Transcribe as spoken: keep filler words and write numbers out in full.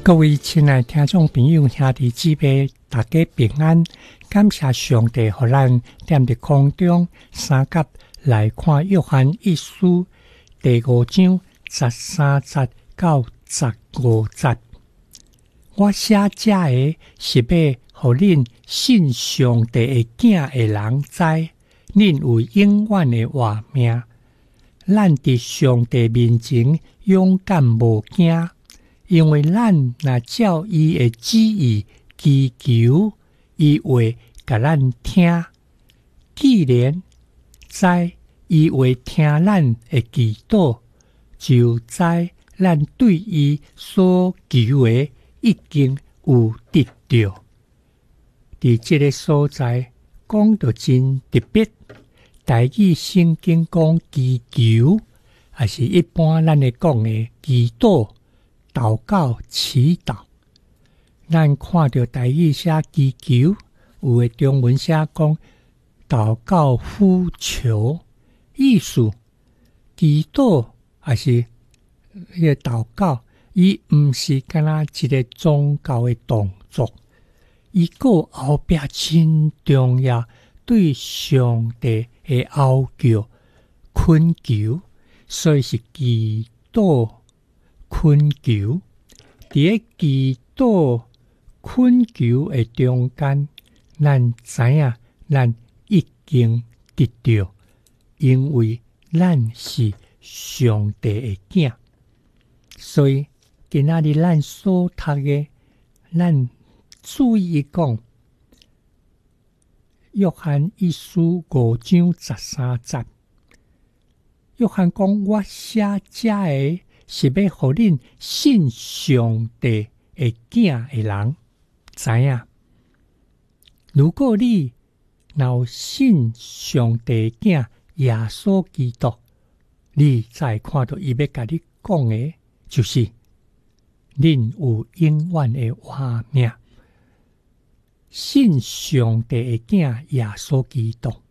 各位亲爱听众朋友、兄弟姊妹，大家平安！感谢上帝，予咱踮伫空中三甲来看约翰一书第五章十三节到十五节。我写这个是要互恁信上帝的囝的人知，恁有永远的活命。咱伫上帝面前勇敢无惊。因为咱若照伊的旨意祈求，伊会甲咱听。既然知伊会听咱的祈祷，就知咱对伊所求的已经有得到。伫这个所在讲到真特别，台语圣经讲祈求，也是一般咱会讲的祈祷。祷告、祈祷，咱看到台语写祈求，有的中文写讲祷告、呼求，意思祈祷还是迄个祷告，伊毋是干那一个宗教的动作，伊个后壁真重要，对上帝的要求、恳求，所以是祈祷。恳求，伫个祈祷恳求的中间，咱知影咱已经得到，因为咱是上帝的囝。所以今仔日咱所读的，咱注意讲，约翰一书五章十三节，约翰讲我写这个。是要互恁信上帝的囝的人知影，如果你若有信上帝的囝耶稣基督，你才看到伊要甲你讲的，就是恁有永远的活命。信上帝的囝耶稣基督，